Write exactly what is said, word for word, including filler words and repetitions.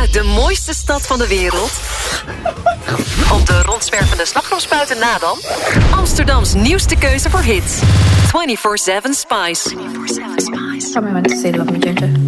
uit de mooiste stad van de wereld? Op de rondzwervende slagroomspuiten na dan? Amsterdams nieuwste keuze voor hits. vierentwintig zeven Spice. Tell me when to say love me, Ginger.